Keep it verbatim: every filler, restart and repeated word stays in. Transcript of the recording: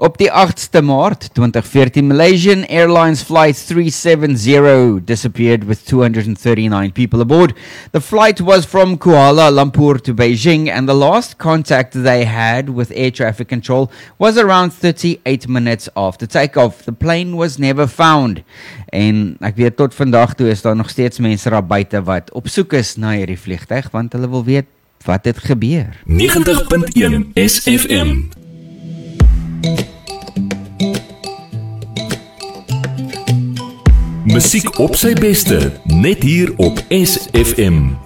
Op die agste Maart twintig veertien, Malaysian Airlines Flight three seventy disappeared with two hundred thirty-nine people aboard. The flight was from Kuala Lumpur to Beijing, and the last contact they had with air traffic control was around thirty-eight minutes after takeoff. The plane was never found. En ek weet tot vandag toe is daar nog steeds mense daar buite wat op soek is na hierdie vliegtuig, want hulle wil weet wat het gebeur. negentig punt een S F M. Musiek op sy beste, net hier op S F M.